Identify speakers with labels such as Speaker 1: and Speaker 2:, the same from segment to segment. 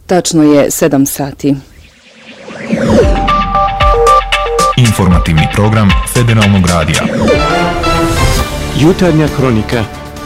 Speaker 1: Tačno je 7 sati.
Speaker 2: Informativni program Federalnog radija.
Speaker 3: Jutarnja kronika.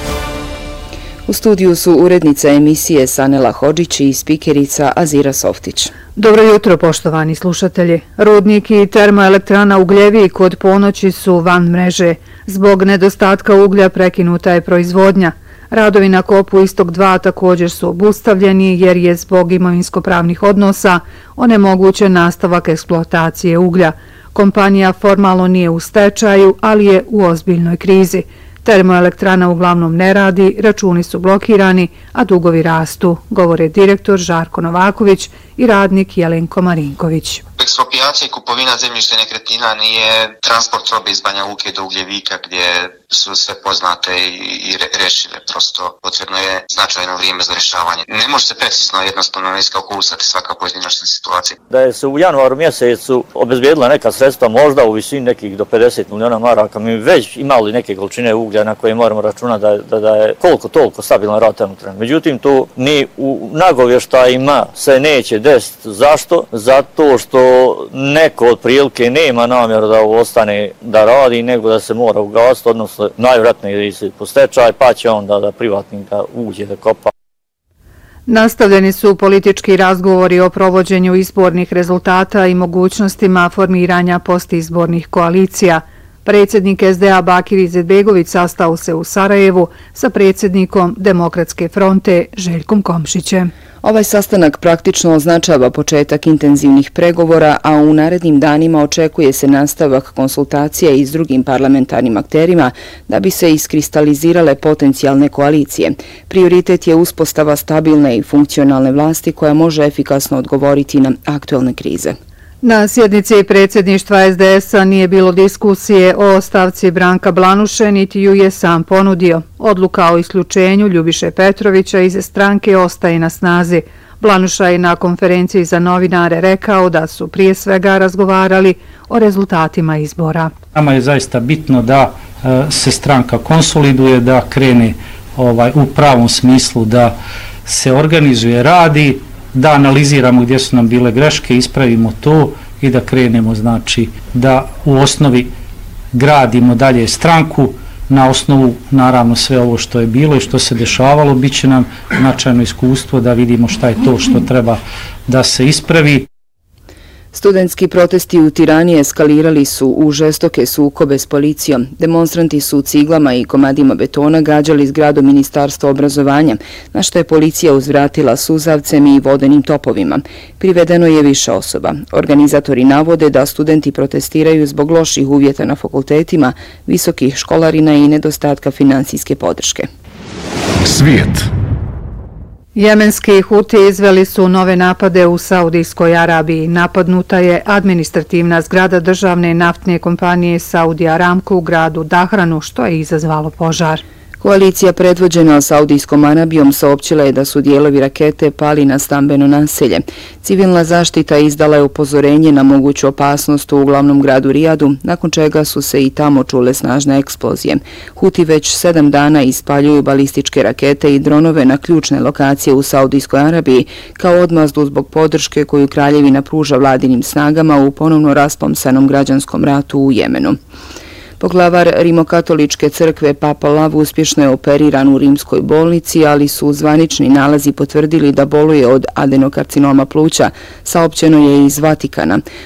Speaker 1: U studiju su urednica emisije Sanela Hodžić i spikerica Azira Softić.
Speaker 4: Dobro jutro, poštovani slušatelji. Rudnik i termoelektrana Ugljevik kod ponoći su van mreže. Zbog nedostatka uglja prekinuta je proizvodnja. Radovi na kopu Istok 2 također su obustavljeni jer je zbog imovinsko-pravnih odnosa onemogućen nastavak eksploatacije uglja. Kompanija formalno nije u stečaju, ali je u ozbiljnoj krizi. Termoelektrana uglavnom ne radi, računi su blokirani, a dugovi rastu, govore direktor Žarko Novaković i radnik Jelenko Marinković.
Speaker 5: Eksproprijacija i kupovina zemljišta nekretnina nije transport robe iz Banja Luke do Ugljevika gdje su sve poznate i rešive. Prosto potrebno je značajno vrijeme za rješavanje. Ne može se precizno jednostavno iskalkulisati svaka pojedinačna situacija.
Speaker 6: Da je se u januaru mjesecu obezbijedila neka sredstva možda u visini nekih do 50 miliona maraka, mi već imali neke količine uglja na koje moramo računati da je koliko toliko stabilan rad termoelektrane. Međutim, tu ni u nagovještajima se neće desiti. Zašto? Zato što neko od prilike nema namjeru da ostane da radi, nego da se mora ugasiti, odnosno najvjerojatnije se po stečaj, pa će onda da privatnik da uđe da kopa.
Speaker 4: Nastavljeni su politički razgovori o provođenju izbornih rezultata i mogućnostima formiranja postizbornih koalicija. Predsjednik SDA Bakir Izetbegović sastao se u Sarajevu sa predsjednikom Demokratske fronte Željkom Komšićem.
Speaker 1: Ovaj sastanak praktično označava početak intenzivnih pregovora, a u narednim danima očekuje se nastavak konsultacija i s drugim parlamentarnim akterima da bi se iskristalizirale potencijalne koalicije. Prioritet je uspostava stabilne i funkcionalne vlasti koja može efikasno odgovoriti na aktuelne krize.
Speaker 4: Na sjednici predsjedništva SDS-a nije bilo diskusije o ostavci Branka Blanuše, niti ju je sam ponudio. Odluka o isključenju Ljubiše Petrovića iz stranke ostaje na snazi. Blanuša je na konferenciji za novinare rekao da su prije svega razgovarali o rezultatima izbora.
Speaker 7: Nama je zaista bitno da se stranka konsoliduje, da krene u pravom smislu, da se organizuje, radi, da analiziramo gdje su nam bile greške, ispravimo to i da krenemo, znači da u osnovi gradimo dalje stranku na osnovu, naravno, sve ovo što je bilo i što se dešavalo, bit će nam značajno iskustvo da vidimo šta je to što treba da se ispravi.
Speaker 1: Studentski protesti u Tirani eskalirali su u žestoke sukobe s policijom. Demonstranti su ciglama i komadima betona gađali zgradu Ministarstva obrazovanja, na što je policija uzvratila suzavcem i vodenim topovima. Privedeno je više osoba. Organizatori navode da studenti protestiraju zbog loših uvjeta na fakultetima, visokih školarina i nedostatka finansijske podrške.
Speaker 2: Svijet.
Speaker 4: Jemenski Huti izveli su nove napade u Saudijskoj Arabiji. Napadnuta je administrativna zgrada državne naftne kompanije Saudi Aramco u gradu Dahranu, što je izazvalo požar.
Speaker 1: Koalicija predvođena Saudijskom Arabijom saopćila je da su dijelovi rakete pali na stambeno naselje. Civilna zaštita izdala je upozorenje na moguću opasnost u glavnom gradu Rijadu, nakon čega su se i tamo čule snažne eksplozije. Huti već 7 dana ispaljuju balističke rakete i dronove na ključne lokacije u Saudijskoj Arabiji kao odmazdu zbog podrške koju kraljevina pruža vladinim snagama u ponovno raspomsanom građanskom ratu u Jemenu. Poglavar Rimokatoličke crkve Papa Lav uspješno je operiran u rimskoj bolnici, ali su zvanični nalazi potvrdili da boluje od adenokarcinoma pluća, saopćeno je iz Vatikana.